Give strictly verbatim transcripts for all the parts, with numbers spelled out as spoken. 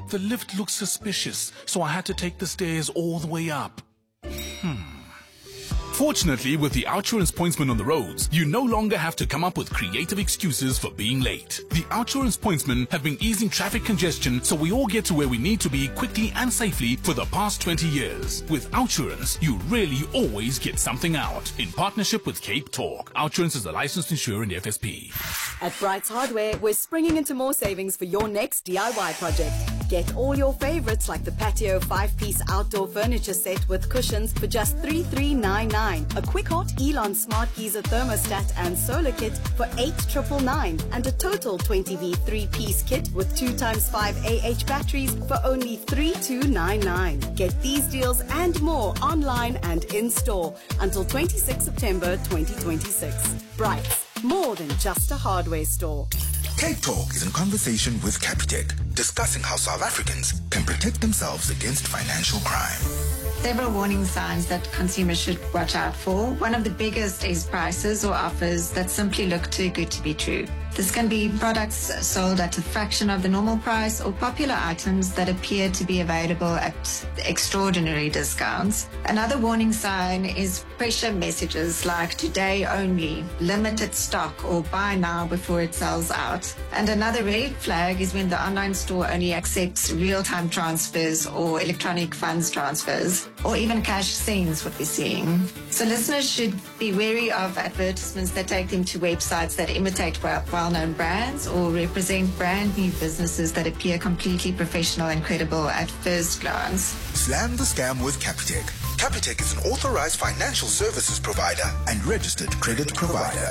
The lift looked suspicious, so I had to take the stairs all the way up. Hmm. Fortunately, with the OUTsurance pointsman on the roads, you no longer have to come up with creative excuses for being late. The OUTsurance pointsmen have been easing traffic congestion so we all get to where we need to be quickly and safely for the past twenty years. With OUTsurance, you really always get something out. In partnership with Cape Talk, OUTsurance is a licensed insurer in F S P. At Brights Hardware, we're springing into more savings for your next D I Y project. Get all your favorites like the patio five-piece outdoor furniture set with cushions for just three thousand three hundred ninety-nine dollars, a quick hot Elon Smart Geyser thermostat and solar kit for eight thousand nine hundred ninety-nine dollars, and a total twenty V three-piece kit with two times five A H batteries for only three thousand two hundred ninety-nine dollars. Get these deals and more online and in-store until the twenty-sixth of September twenty twenty-six. Brights, more than just a hardware store. Cape Talk is in conversation with Capitec, discussing how South Africans can protect themselves against financial crime. Several warning signs that consumers should watch out for. One of the biggest is prices or offers that simply look too good to be true. This can be products sold at a fraction of the normal price or popular items that appear to be available at extraordinary discounts. Another warning sign is pressure messages like today only, limited stock, or buy now before it sells out. And another red flag is when the online store only accepts real-time transfers or electronic funds transfers, or even cash sends, what we're seeing. So listeners should be wary of advertisements that take them to websites that imitate well well-known brands or represent brand new businesses that appear completely professional and credible at first glance. Slam the scam with Capitec. Capitec is an authorized financial services provider and registered credit provider.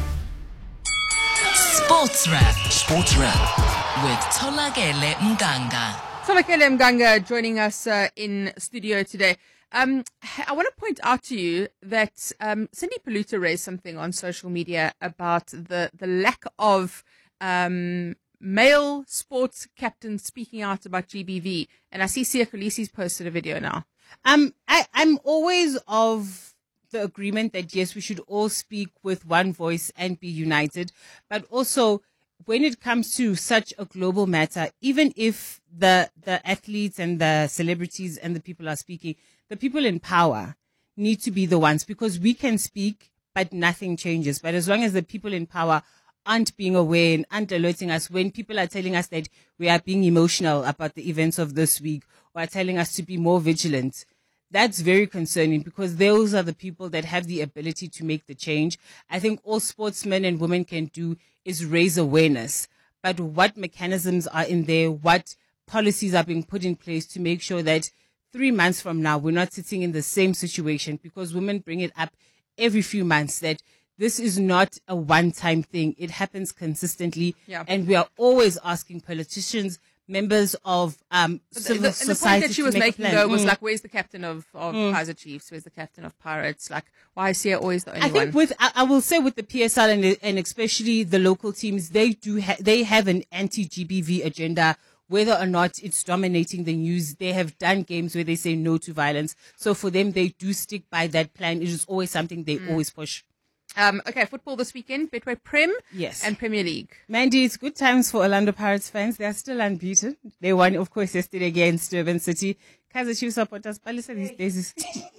Sports Wrap. Sports Wrap with Tolakele Mganga. Tolakele Mganga joining us uh, in studio today. Um, I want to point out to you that um, Cindy Paluta raised something on social media about the, the lack of um, male sports captains speaking out about G B V. And I see Sia Khaleesi's posted a video now. Um, I, I'm always of the agreement that, yes, we should all speak with one voice and be united. But also, when it comes to such a global matter, even if the the athletes and the celebrities and the people are speaking, the people in power need to be the ones, because we can speak, but nothing changes. But as long as the people in power aren't being aware and aren't alerting us when people are telling us that we are being emotional about the events of this week, or are telling us to be more vigilant, that's very concerning, because those are the people that have the ability to make the change. I think all sportsmen and women can do is raise awareness. But what mechanisms are in there? What policies are being put in place to make sure that three months from now, we're not sitting in the same situation? Because women bring it up every few months that this is not a one-time thing. It happens consistently. Yeah. And we are always asking politicians, members of um, civil the, the, society. the point that she was making, though, was mm. like, where's the captain of, of mm. Kaizer Chiefs? Where's the captain of Pirates? Like, why is he always the only I think one? with, I, I will say with the P S L and, and especially the local teams, they do ha- they have an anti-G B V agenda. Whether or not it's dominating the news, they have done games where they say no to violence. So for them, they do stick by that plan. It is always something they mm. always push. Um, okay, football this weekend, Betway Prem yes. and Premier League. Mandy, it's good times for Orlando Pirates fans. They are still unbeaten. They won, of course, yesterday against Durban City. Kaizer Chiefs supporters, Palisa these days is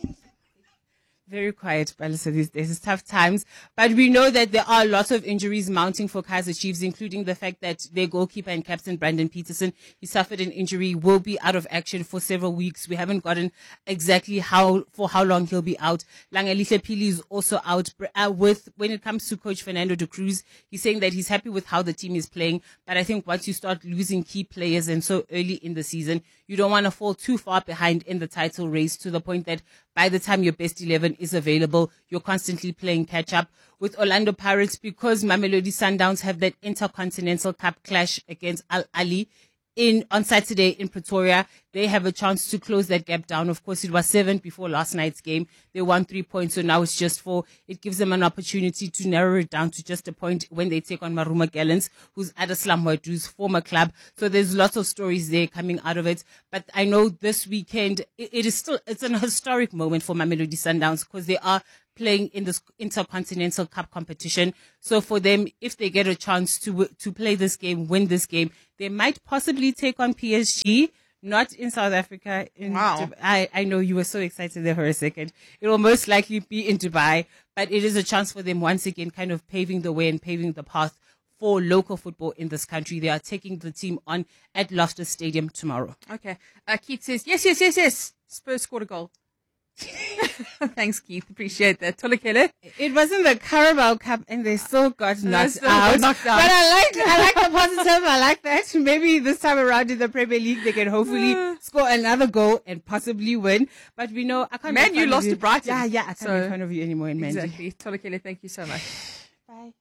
very quiet, Palisa these days. It's tough times. But we know that there are lots of injuries mounting for Kaizer Chiefs, including the fact that their goalkeeper and captain, Brandon Peterson, he suffered an injury, will be out of action for several weeks. We haven't gotten exactly how, for how long he'll be out. Langelihle Pili is also out uh, with, when it comes to coach Fernando de Cruz, he's saying that he's happy with how the team is playing. But I think once you start losing key players and so early in the season, you don't want to fall too far behind in the title race to the point that by the time your best eleven is available, you're constantly playing catch up. With Orlando Pirates, because Mamelodi Sundowns have that Intercontinental Cup clash against Al Ahly in on Saturday in Pretoria, they have a chance to close that gap down. Of course, it was seven before last night's game. They won three points, so now it's just four. It gives them an opportunity to narrow it down to just a point when they take on Maruma Gallants, who's at a Slamwadu's former club. So there's lots of stories there coming out of it. But I know this weekend, it, it is still, it's an historic moment for Mamelodi Sundowns because they are playing in this Intercontinental Cup competition. So for them, if they get a chance to w- to play this game, win this game, they might possibly take on P S G. Not in South Africa. In Wow. Dubai. I, I know you were so excited there for a second. It will most likely be in Dubai, but it is a chance for them once again, kind of paving the way and paving the path for local football in this country. They are taking the team on at Loftus Stadium tomorrow. Okay. Uh, Keith says, yes, yes, yes, yes. Spurs scored a goal. Thanks, Keith. Appreciate that. Tolakele? It wasn't the Carabao Cup and they still got knocked still got out. knocked out. But I like, I like the positive. I like that. Maybe this time around in the Premier League, they can hopefully score another goal and possibly win. But we know, I can't Man, make you fun lost of you. to Brighton. Yeah, yeah. I can't So- make fun of you anymore in Mandy. Exactly. Tolakele, thank you so much. Bye.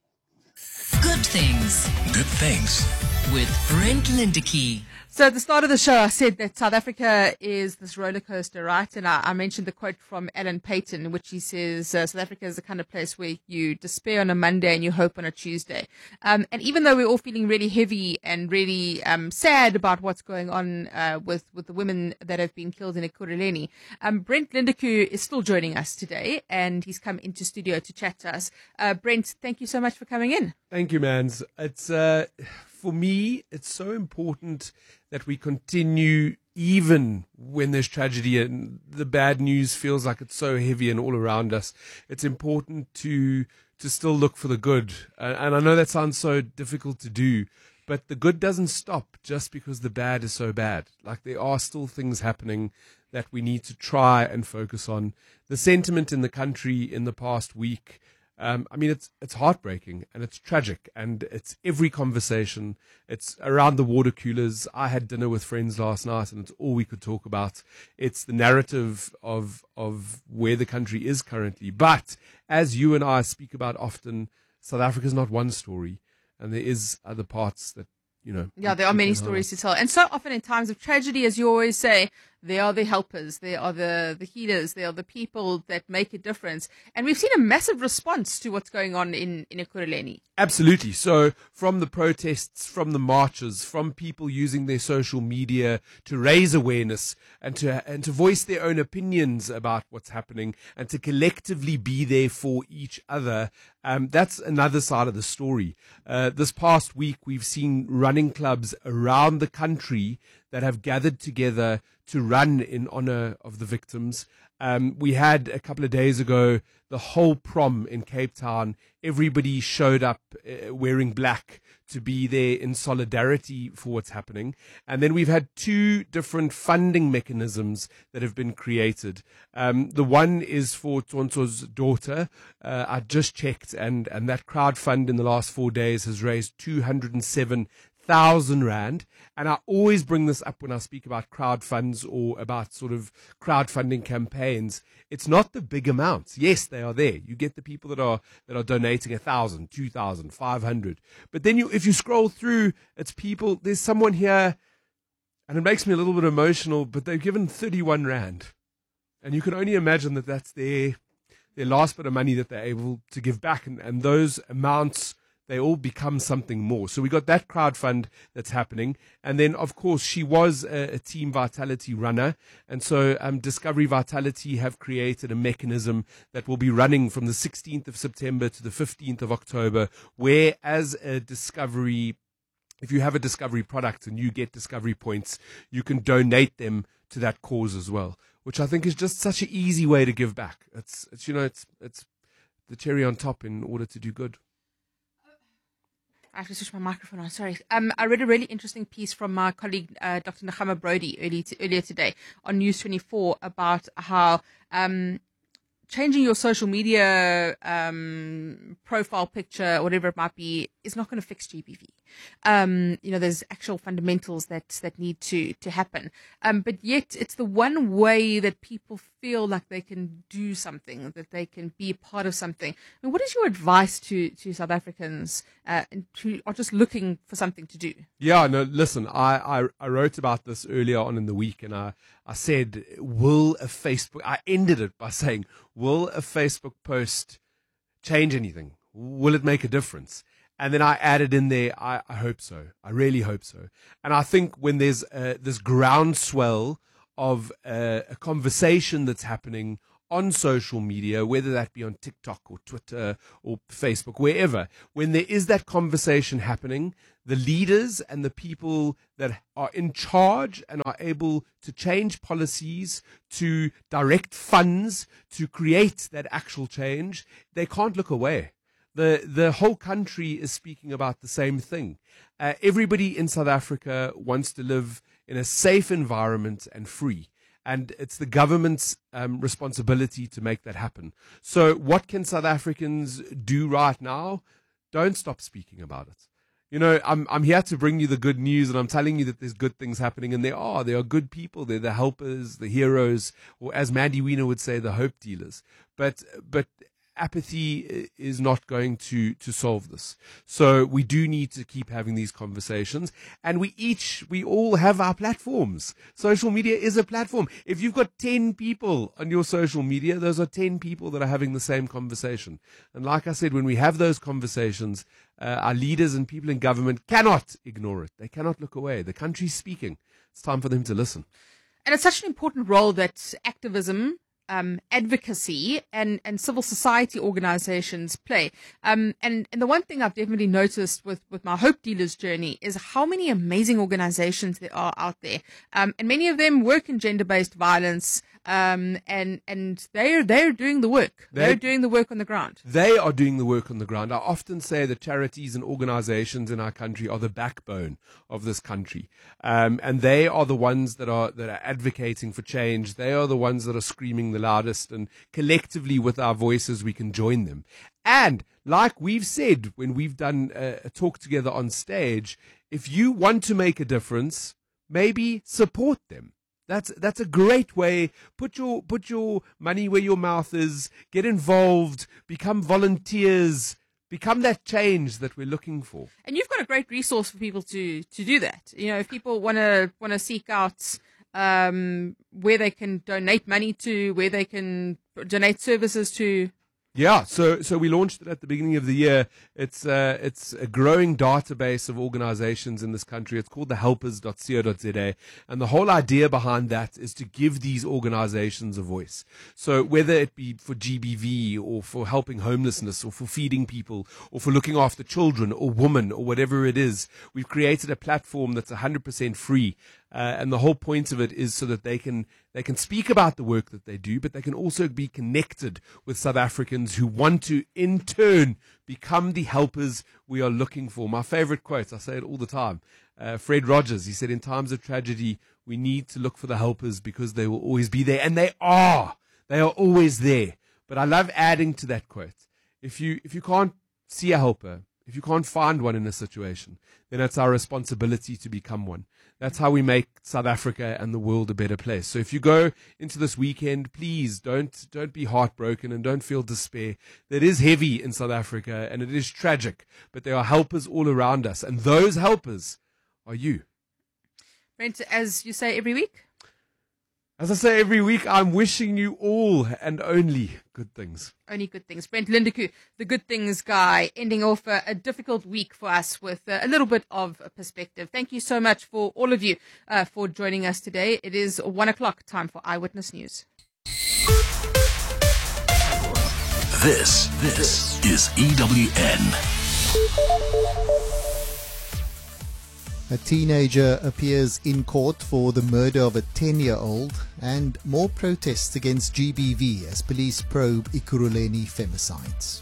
Good things Good things. with Brent Lindecky. So at the start of the show, I said that South Africa is this roller coaster, right? And I, I mentioned the quote from Alan Payton, in which he says, uh, South Africa is the kind of place where you despair on a Monday and you hope on a Tuesday. Um, and even though we're all feeling really heavy and really um, sad about what's going on uh, with, with the women that have been killed in Ekurhuleni, um, Brent Lindeku is still joining us today, and he's come into studio to chat to us. Uh, Brent, thank you so much for coming in. Thank you, Mans. It's uh, for me, it's so important that we continue even when there's tragedy and the bad news feels like it's so heavy and all around us. It's important to to still look for the good. Uh, and I know that sounds so difficult to do, but the good doesn't stop just because the bad is so bad. Like, there are still things happening that we need to try and focus on. The sentiment in the country in the past week, Um, I mean, it's it's heartbreaking and it's tragic, and it's every conversation. It's around the water coolers. I had dinner with friends last night, and it's all we could talk about. It's the narrative of of where the country is currently. But as you and I speak about often, South Africa is not one story, and there is other parts that, you know. Yeah, there are many stories to tell. And so often in times of tragedy, as you always say, they are the helpers, they are the, the healers, they are the people that make a difference. And we've seen a massive response to what's going on in, in Ekurhuleni. Absolutely. So from the protests, from the marches, from people using their social media to raise awareness and to and to voice their own opinions about what's happening and to collectively be there for each other, um, that's another side of the story. Uh, this past week, we've seen running clubs around the country that have gathered together to run in honor of the victims. Um, we had a couple of days ago the whole prom in Cape Town. Everybody showed up uh, wearing black to be there in solidarity for what's happening. And then we've had two different funding mechanisms that have been created. Um, the one is for Tsonso's daughter. Uh, I just checked, and, and that crowdfund in the last four days has raised two hundred seven thousand rand. And I always bring this up when I speak about crowdfunds or about sort of crowdfunding campaigns. It's not the big amounts. Yes, they are there. You get the people that are that are donating a thousand, two thousand, five hundred. But then you, if you scroll through, it's people. There's someone here, and it makes me a little bit emotional. But they've given thirty-one rand, and you can only imagine that that's their their last bit of money that they're able to give back, and, and those amounts, they all become something more. So we got that crowdfund that's happening. And then, of course, she was a, a Team Vitality runner. And so um, Discovery Vitality have created a mechanism that will be running from the sixteenth of September to the fifteenth of October, where as a Discovery, if you have a Discovery product and you get Discovery points, you can donate them to that cause as well, which I think is just such an easy way to give back. It's, it's you know, it's it's the cherry on top in order to do good. I have to switch my microphone on. Sorry. Um, I read a really interesting piece from my colleague, uh, Doctor Nagama Brody, early to, earlier today on News twenty-four about how um, changing your social media um, profile picture, whatever it might be, is not going to fix G B V. Um, you know, there's actual fundamentals that that need to to happen. Um, but yet, it's the one way that people feel like they can do something, that they can be a part of something. I mean, what is your advice to to South Africans uh, who are just looking for something to do? Yeah, no, listen, I, I, I wrote about this earlier on in the week, and I, I said, will a Facebook, I ended it by saying, will a Facebook post change anything? Will it make a difference? And then I added in there, I, I hope so. I really hope so. And I think when there's uh, this groundswell of uh, a conversation that's happening on social media, whether that be on TikTok or Twitter or Facebook, wherever, when there is that conversation happening, the leaders and the people that are in charge and are able to change policies, to direct funds, to create that actual change, they can't look away. The the whole country is speaking about the same thing. Uh, everybody in South Africa wants to live in a safe environment and free. And it's the government's um, responsibility to make that happen. So what can South Africans do right now? Don't stop speaking about it. You know, I'm I'm here to bring you the good news, and I'm telling you that there's good things happening, and there are. There are good people. They're the helpers, the heroes, or as Mandy Wiener would say, the hope dealers. But but apathy is not going to, to solve this. So we do need to keep having these conversations, and we each, we all have our platforms. Social media is a platform. If you've got ten people on your social media, those are ten people that are having the same conversation. And like I said, when we have those conversations, uh, our leaders and people in government cannot ignore it. They cannot look away. The country's speaking. It's time for them to listen. And it's such an important role that activism, Um, advocacy and, and civil society organizations play. Um, and, and the one thing I've definitely noticed with, with my Hope Dealers journey is how many amazing organizations there are out there. Um, and many of them work in gender-based violence, um, and, and they're, they're doing the work. They're, they're doing the work on the ground. They are doing the work on the ground. I often say that charities and organizations in our country are the backbone of this country. Um, and they are the ones that are, that are advocating for change. They are the ones that are screaming the loudest, and collectively with our voices we can join them. And like we've said when we've done a, a talk together on stage, if you want to make a difference, maybe support them. That's that's a great way. Put your put your money where your mouth is. Get involved. Become volunteers. Become that change that we're looking for. And you've got a great resource for people to to do that. You know, if people want to want to seek out um, where they can donate money to, where they can donate services to. Yeah, so so we launched it at the beginning of the year. It's uh, it's a growing database of organizations in this country. It's called the helpers dot co dot za, and the whole idea behind that is to give these organizations a voice. So whether it be for G B V or for helping homelessness or for feeding people or for looking after children or women or whatever it is, we've created a platform that's one hundred percent free. Uh, and the whole point of it is so that they can they can speak about the work that they do, but they can also be connected with South Africans who want to, in turn, become the helpers we are looking for. My favorite quote, I say it all the time, uh, Fred Rogers, he said, in times of tragedy, we need to look for the helpers because they will always be there. And they are. They are always there. But I love adding to that quote. If you if you can't see a helper, if you can't find one in a situation, then it's our responsibility to become one. That's how we make South Africa and the world a better place. So if you go into this weekend, please don't don't be heartbroken and don't feel despair. It is heavy in South Africa and it is tragic, but there are helpers all around us, and those helpers are you. Brent, as you say every week? As I say every week, I'm wishing you all and only good things. Only good things. Brent Lindekoe, the good things guy, ending off a, a difficult week for us with uh, a little bit of a perspective. Thank you so much for all of you uh, for joining us today. It is one o'clock, time for Eyewitness News. This, this is E W N. A teenager appears in court for the murder of a ten-year-old, and more protests against G B V as police probe Ekurhuleni femicides.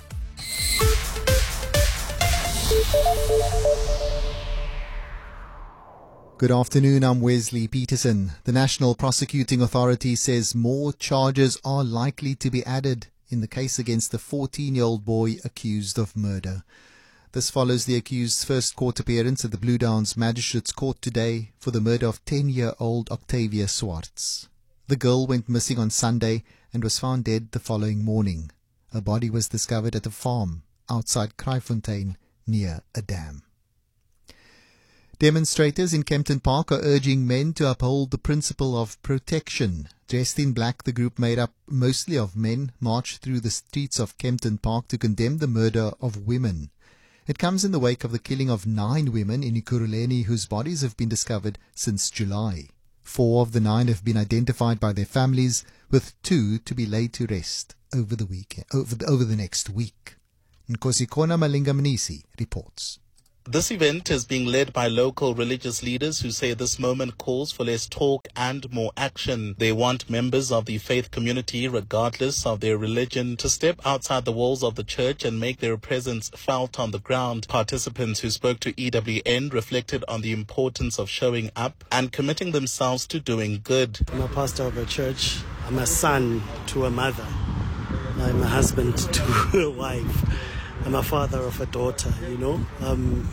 Good afternoon, I'm Wesley Peterson. The National Prosecuting Authority says more charges are likely to be added in the case against the fourteen-year-old boy accused of murder. This follows the accused's first court appearance at the Blue Downs Magistrates Court today for the murder of ten-year-old Octavia Swartz. The girl went missing on Sunday and was found dead the following morning. Her body was discovered at a farm outside Kraaifontein near a dam. Demonstrators in Kempton Park are urging men to uphold the principle of protection. Dressed in black, the group made up mostly of men marched through the streets of Kempton Park to condemn the murder of women. It comes in the wake of the killing of nine women in Ekurhuleni whose bodies have been discovered since July. Four of the nine have been identified by their families, with two to be laid to rest over the weekend, over the, over the next week. Nkosikona Malinga Mnisi reports. This event is being led by local religious leaders who say this moment calls for less talk and more action. They want members of the faith community, regardless of their religion, to step outside the walls of the church and make their presence felt on the ground. Participants who spoke to E W N reflected on the importance of showing up and committing themselves to doing good. I'm a pastor of a church. I'm a son to a mother. I'm a husband to a wife. I'm a father of a daughter, you know. Um,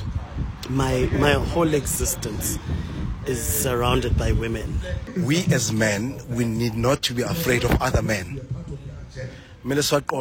my my whole existence is surrounded by women. We as men, we need not to be afraid of other men. We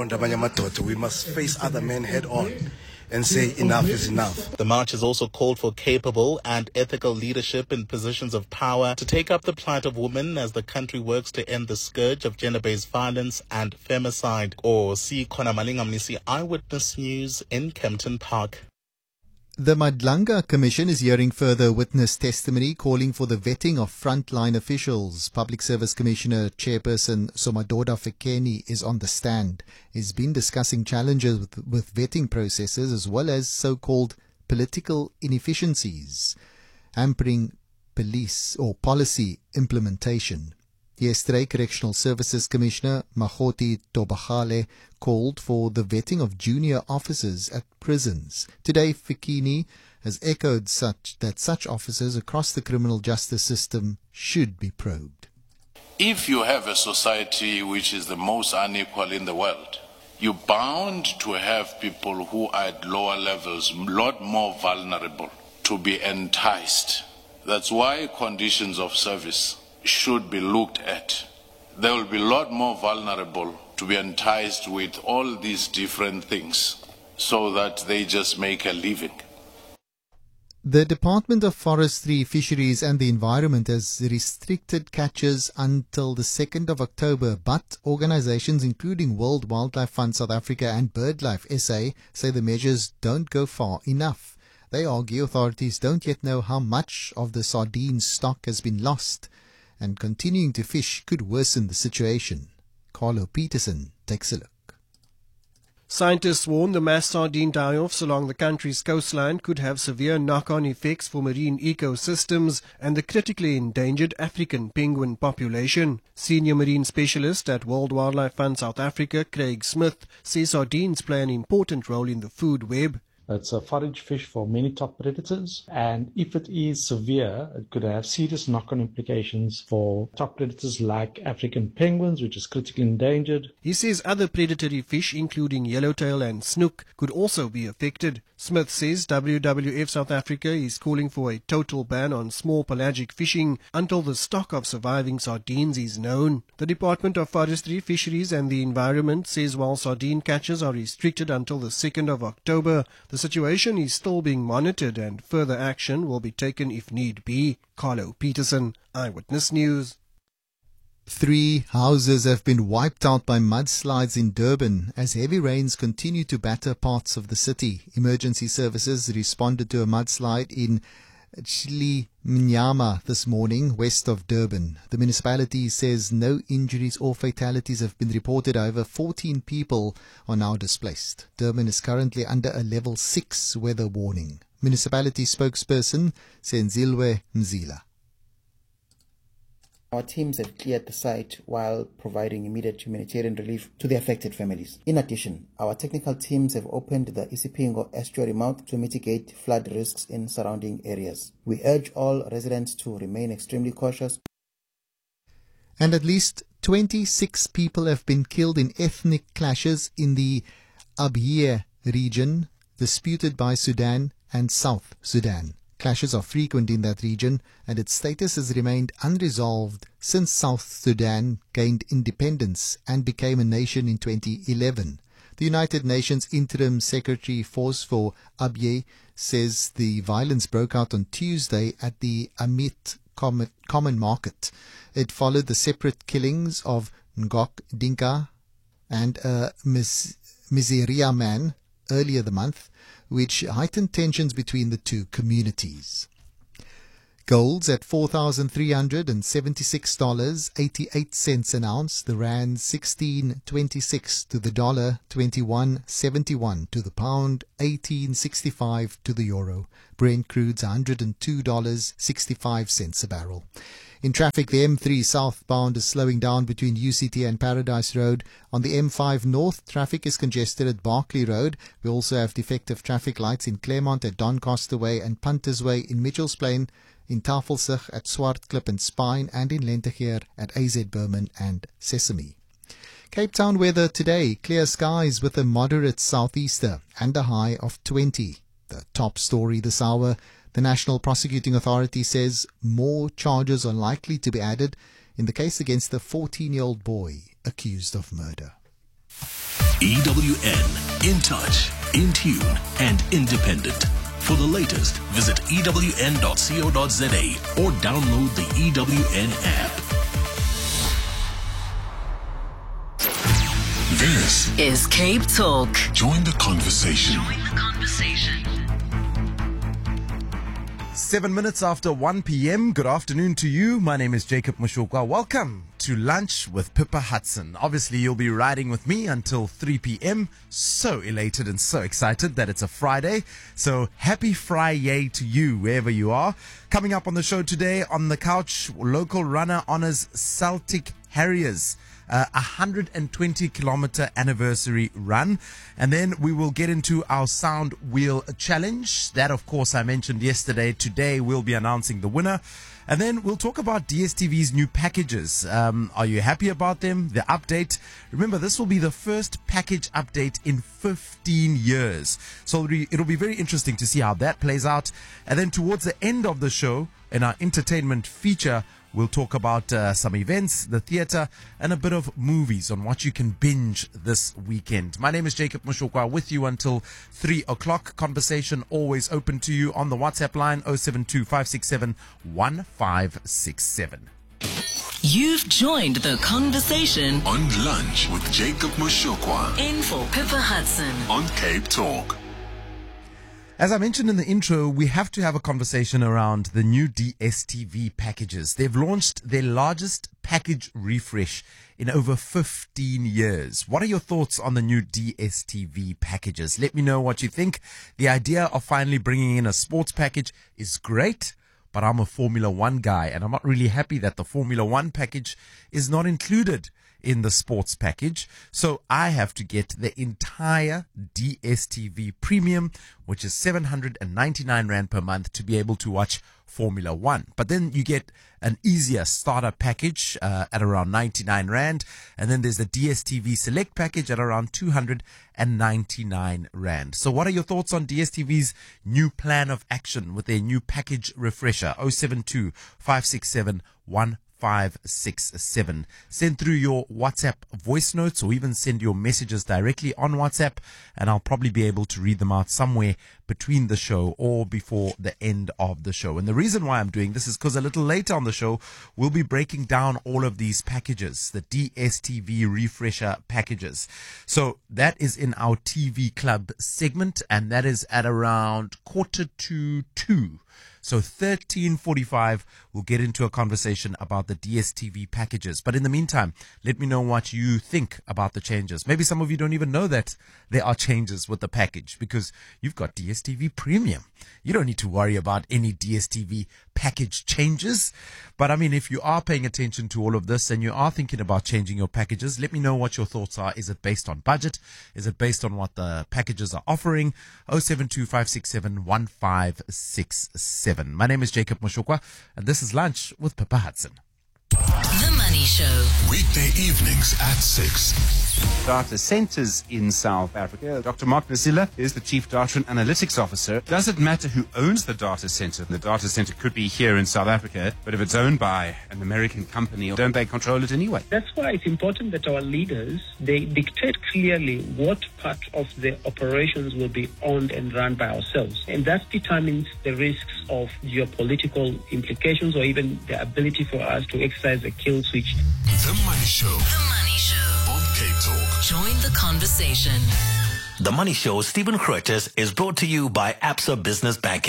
must face other men head on and say enough is enough. The march has also called for capable and ethical leadership in positions of power to take up the plight of women as the country works to end the scourge of gender-based violence and femicide. Or see Kona Malinga Mnisi, Eyewitness News in Kempton Park. The Madlanga Commission is hearing further witness testimony calling for the vetting of frontline officials. Public Service Commissioner Chairperson Somadoda Fekeni is on the stand. He's been discussing challenges with, with vetting processes as well as so-called political inefficiencies, hampering police or policy implementation. Yesterday, Correctional Services Commissioner Mahoti Tobahale called for the vetting of junior officers at prisons. Today, Fekini has echoed such that such officers across the criminal justice system should be probed. If you have a society which is the most unequal in the world, you're bound to have people who are at lower levels, a lot more vulnerable to be enticed. That's why conditions of service should be looked at. They will be a lot more vulnerable to be enticed with all these different things so that they just make a living. The Department of Forestry, Fisheries and the Environment has restricted catches until the second of October, but organizations including World Wildlife Fund South Africa and BirdLife S A say the measures don't go far enough. They argue authorities don't yet know how much of the sardine stock has been lost, and continuing to fish could worsen the situation. Carlo Peterson takes a look. Scientists warn the mass sardine die-offs along the country's coastline could have severe knock-on effects for marine ecosystems and the critically endangered African penguin population. Senior marine specialist at World Wildlife Fund South Africa, Craig Smith, says sardines play an important role in the food web. It's a forage fish for many top predators, and if it is severe, it could have serious knock-on implications for top predators like African penguins, which is critically endangered. He says other predatory fish, including yellowtail and snook, could also be affected. Smith says W W F South Africa is calling for a total ban on small pelagic fishing until the stock of surviving sardines is known. The Department of Forestry, Fisheries and the Environment says while sardine catches are restricted until the second of October, the situation is still being monitored and further action will be taken if need be. Carlo Peterson, Eyewitness News. Three houses have been wiped out by mudslides in Durban as heavy rains continue to batter parts of the city. Emergency services responded to a mudslide in Chili Mnyama this morning, west of Durban. The municipality says no injuries or fatalities have been reported. Over fourteen people are now displaced. Durban is currently under a level six weather warning. Municipality spokesperson Senzilwe Mzila. Our teams have cleared the site while providing immediate humanitarian relief to the affected families. In addition, our technical teams have opened the Isipingo estuary mouth to mitigate flood risks in surrounding areas. We urge all residents to remain extremely cautious. And at least twenty-six people have been killed in ethnic clashes in the Abyei region, disputed by Sudan and South Sudan. Clashes are frequent in that region, and its status has remained unresolved since South Sudan gained independence and became a nation in twenty eleven. The United Nations Interim Secretary Force for Abyei says the violence broke out on Tuesday at the Amit Common Market. It followed the separate killings of Ngok Dinka and a Miseria man earlier the month, which heightened tensions between the two communities. Gold's at four thousand three hundred seventy-six dollars and eighty-eight cents an ounce. The rand sixteen twenty-six to the dollar, twenty-one seventy-one to the pound, eighteen sixty-five to the euro. Brent crude's one hundred two dollars and sixty-five cents a barrel. In traffic, the M three southbound is slowing down between U C T and Paradise Road. On the M five north, traffic is congested at Barclay Road. We also have defective traffic lights in Claremont at Doncaster Way and Punters Way in Mitchells Plain, in Tafelsig at Swartklip and Spine, and in Lentegeur at A Z Berman and Sesame. Cape Town weather today, clear skies with a moderate southeaster and a high of twenty. The top story this hour, the National Prosecuting Authority says more charges are likely to be added in the case against the fourteen-year-old boy accused of murder. E W N, in touch, in tune, and independent. For the latest, visit E W N dot co dot za or download the E W N app. This is Cape Talk. Join the conversation. Join the conversation. Seven minutes after one p.m. Good afternoon to you. My name is Jacob Moshokwa. Welcome to Lunch with Pippa Hudson. Obviously, you'll be riding with me until three p.m. So elated and so excited that it's a Friday. So happy Friday to you, wherever you are. Coming up on the show today, on the couch, local runner honors Celtic Harriers. A one hundred twenty kilometer anniversary run. And then we will get into our Sound Wheel Challenge. That, of course, I mentioned yesterday. Today, we'll be announcing the winner. And then we'll talk about D S T V's new packages. Um, are you happy about them? The update. Remember, this will be the first package update in fifteen years. So it'll be very interesting to see how that plays out. And then towards the end of the show, in our entertainment feature, we'll talk about uh, some events, the theatre, and a bit of movies on what you can binge this weekend. My name is Jacob Moshokwa, with you until three o'clock. Conversation always open to you on the WhatsApp line oh seven two, five six seven, one five six seven. You've joined the conversation On Lunch with Jacob Moshokwa. in for Pippa Hudson. On Cape Talk. As I mentioned in the intro, we have to have a conversation around the new D S T V packages. They've launched their largest package refresh in over fifteen years. What are your thoughts on the new D S T V packages? Let me know what you think. The idea of finally bringing in a sports package is great, but I'm a Formula One guy, and I'm not really happy that the Formula One package is not included in the sports package. So I have to get the entire D S T V Premium, which is seven hundred ninety-nine rand per month, to be able to watch Formula One. But then you get an easier starter package uh, at around ninety-nine rand. And then there's the D S T V Select package at around two hundred ninety-nine rand. So what are your thoughts on D S T V's new plan of action with their new package refresher? oh seven two, five six seven, one five six seven. Send through your WhatsApp voice notes, or even send your messages directly on WhatsApp, and I'll probably be able to read them out somewhere between the show or before the end of the show. And the reason why I'm doing this is because a little later on the show, we'll be breaking down all of these packages, the D S T V refresher packages. So that is in our T V Club segment, and that is at around quarter to two. So thirteen forty-five, we'll get into a conversation about the D S T V packages. But in the meantime, let me know what you think about the changes. Maybe some of you don't even know that there are changes with the package, because you've got D S T V Premium. You don't need to worry about any D S T V package changes. But I mean, if you are paying attention to all of this and you are thinking about changing your packages, let me know what your thoughts are. Is it based on budget? Is it based on what the packages are offering? oh seven two, five six seven, one five six seven. My name is Jacob Moshokwa, and this is Lunch with Pippa Hudson. The Money Show. Weekday evenings at six. Data centers in South Africa. Doctor Mark Nasila is the Chief Data and Analytics Officer. Does it matter who owns the data center? The data center could be here in South Africa, but if it's owned by an American company, don't they control it anyway? That's why it's important that our leaders, they dictate clearly what part of the operations will be owned and run by ourselves. And that determines the risks of geopolitical implications, or even the ability for us to exercise a kill switch. The Money Show. The Money Show. On Cape Talk. Join the conversation. The Money Show, Stephen Curtis, is brought to you by Absa Business Banking.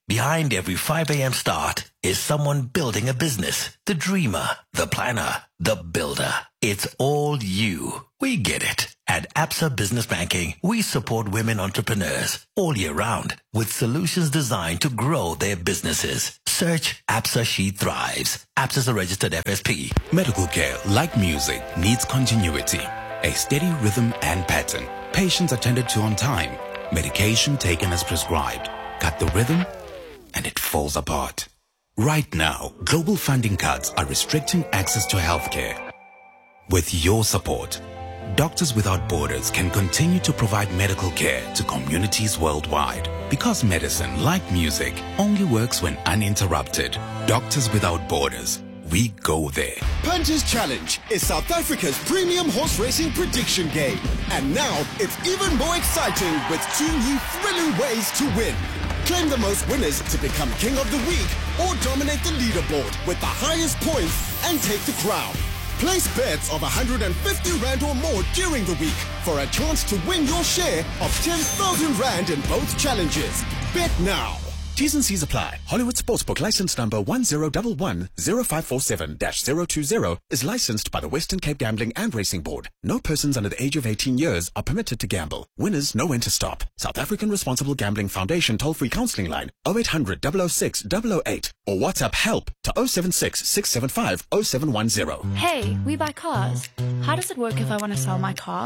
Behind every five a.m. start is someone building a business. The dreamer, the planner, the builder. It's all you. We get it. At Absa Business Banking, we support women entrepreneurs all year round with solutions designed to grow their businesses. Search Absa She Thrives. Absa is a registered F S P. Medical care, like music, needs continuity, a steady rhythm and pattern. Patients attended to on time. Medication taken as prescribed. Cut the rhythm and it falls apart. Right now, global funding cuts are restricting access to healthcare. With your support, Doctors Without Borders can continue to provide medical care to communities worldwide. Because medicine, like music, only works when uninterrupted. Doctors Without Borders. We go there. Punches Challenge is South Africa's premium horse racing prediction game. And now it's even more exciting with two new thrilling ways to win. Claim the most winners to become King of the Week or dominate the leaderboard with the highest points and take the crown. Place bets of one hundred fifty rand or more during the week for a chance to win your share of ten thousand rand in both challenges. Bet now. T's and C's apply. Hollywood Sportsbook license number one zero one one zero five four seven dash zero two zero is licensed by the Western Cape Gambling and Racing Board. No persons under the age of eighteen years are permitted to gamble. Winners know when to stop. South African Responsible Gambling Foundation toll-free counseling line oh eight hundred, double oh six, double oh eight or WhatsApp help to oh seven six, six seven five, oh seven one zero. Hey, we buy cars. How does it work if I want to sell my car?